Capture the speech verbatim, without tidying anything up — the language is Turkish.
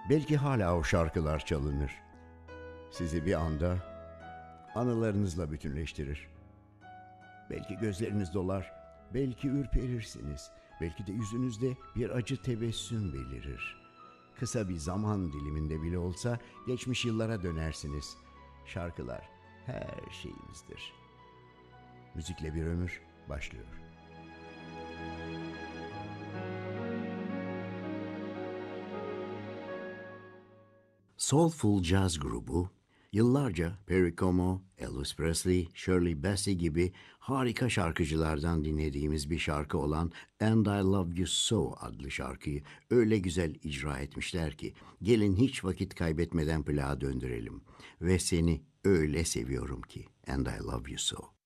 Belki hala o şarkılar çalınır. Sizi bir anda anılarınızla bütünleştirir. Belki gözleriniz dolar, belki ürperirsiniz, belki de yüzünüzde bir acı tebessüm belirir. Kısa bir zaman diliminde bile olsa geçmiş yıllara dönersiniz. Şarkılar her şeyimizdir. Müzikle bir ömür başlıyor. Soulful Jazz grubu, yıllarca Perry Como, Elvis Presley, Shirley Bassey gibi harika şarkıcılardan dinlediğimiz bir şarkı olan And I Love You So adlı şarkıyı öyle güzel icra etmişler ki gelin hiç vakit kaybetmeden plağa döndürelim. Ve seni öyle seviyorum ki And I Love You So.